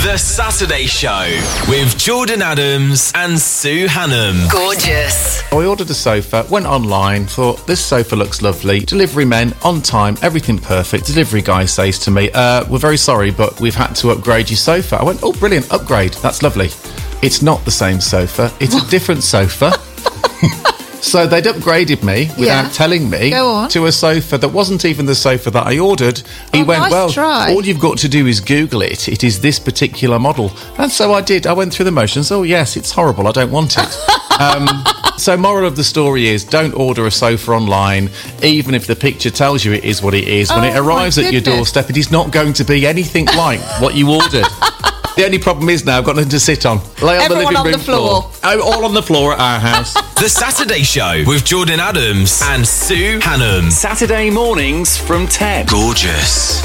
The Saturday Show with Jordan Adams and Sue Hannam. Gorgeous. I ordered a sofa, went online, thought this sofa looks lovely. Delivery men on time, everything perfect. Delivery guy says to me, we're very sorry, but we've had to upgrade your sofa. I went, oh, brilliant, upgrade. That's lovely. It's not the same sofa. It's a different sofa. So they'd upgraded me without telling me to a sofa that wasn't even the sofa that I ordered. He went, nice try. All you've got to do is Google it. It is this particular model. And so I did. I went through the motions. Oh, yes, it's horrible. I don't want it. So moral of the story is don't order a sofa online, even if the picture tells you it is what it is. When it arrives at your doorstep, it is not going to be anything like what you ordered. The only problem is now I've got nothing to sit on. Lay on Everyone the living room on the floor. All on the floor at our house. The Saturday Show with Jordan Adams and Sue Hannam. Saturday mornings from 10. Gorgeous.